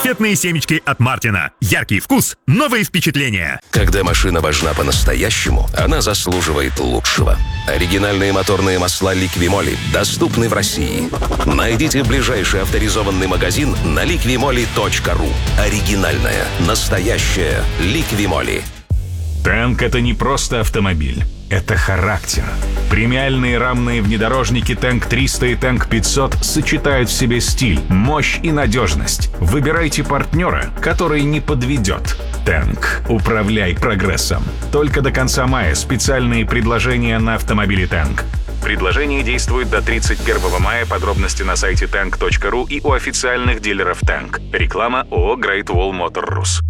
Кассетные семечки от Мартина. Яркий вкус, новые впечатления. Когда машина важна по-настоящему, она заслуживает лучшего. Оригинальные моторные масла Liqui-Moly доступны в России. Найдите ближайший авторизованный магазин на liqui-moly.ru. Оригинальная, настоящая Liqui-Moly. Танк — это не просто автомобиль, это характер. Премиальные рамные внедорожники Танк 300 и Танк 500 сочетают в себе стиль, мощь и надежность. Выбирайте партнера, который не подведет. Танк. Управляй прогрессом. Только до конца мая специальные предложения на автомобили Танк. Предложение действует до 31 мая. Подробности на сайте tank.ru и у официальных дилеров Танк. Реклама ООО Great Wall Motor Rus.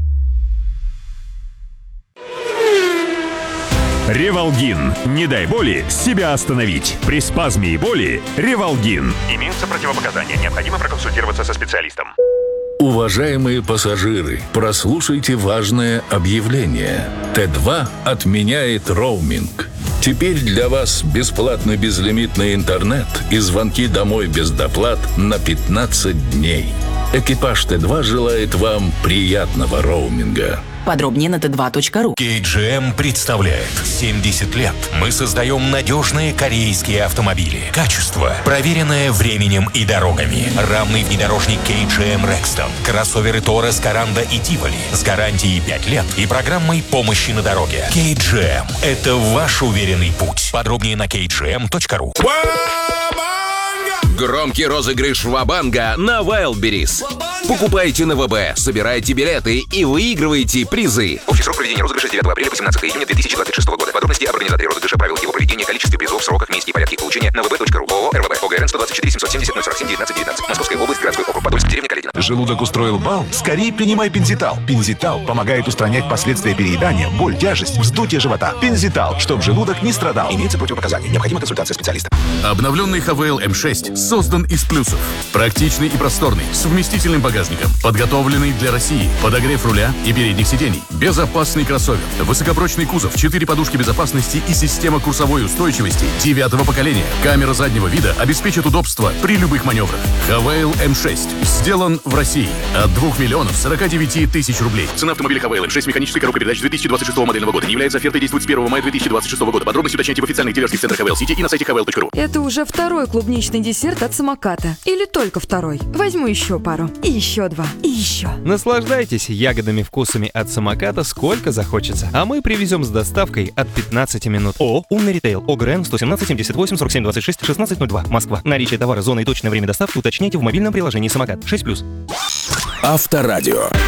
Ревалгин. Не дай боли себя остановить. При спазме и боли Ревалгин. Имеются противопоказания. Необходимо проконсультироваться со специалистом. Уважаемые пассажиры, прослушайте важное объявление. Т2 отменяет роуминг. Теперь для вас бесплатный безлимитный интернет и звонки домой без доплат на 15 дней. Экипаж Т2 желает вам приятного роуминга. Подробнее на t2.ru. KGM представляет 70 лет. Мы создаем надежные корейские автомобили. Качество, проверенное временем и дорогами. Рамный внедорожник KGM Rexton. Кроссоверы Taurus, Коранда и Tivoli с гарантией 5 лет и программой помощи на дороге. KGM – это ваш уверенный путь. Подробнее на kgm.ru. Громкий розыгрыш Ва-банга на Wildberries. Покупайте на ВБ, собирайте билеты и выигрывайте призы. Общий срок проведения розыгрыша с 9 апреля по 17 июня 2026 года. Подробности об организаторе розыгрыша, правилах его проведения, количестве призов, сроках, месте и порядке их получения на vb.ru. ООО РВБ. ОГРН 124 770 047 19 19. Московская область, городской округ Подольск, деревня Каледино. Желудок устроил бал? Скорее принимай Пензитал. Пензитал помогает устранять последствия переедания, боль, тяжесть, вздутие живота. Пензитал, чтобы желудок не страдал. Имеются противопоказания. Необходима консультация специалиста. Обновленный Хавейл М6 создан из плюсов. Практичный и просторный, с вместительным багажником, подготовленный для России, подогрев руля и передних сидений, безопасный кроссовер, высокопрочный кузов, 4 подушки безопасности и система курсовой устойчивости 9-го поколения. Камера заднего вида обеспечит удобство при любых маневрах. Хавейл М6 сделан в России от 2 миллионов 49 тысяч рублей. Цена автомобиля Хавейл М6 механической коробкой передач 2026 модельного года. Не является офертой, действует с 1 мая 2026 года. Подробности уточняйте в официальных дилерских центрах Хавейл Сити и на сайте havel.ru. Это уже второй клубничный десерт от самоката. Или только второй? Возьму еще пару. И еще 2. И еще. Наслаждайтесь ягодными вкусами от самоката сколько захочется. А мы привезем с доставкой от 15 минут. ООО «Умный ритейл». ОГРН 117 78 47 26 1602. Москва. Наличие товара, зона и точное время доставки уточняйте в мобильном приложении «Самокат». 6+. Авторадио.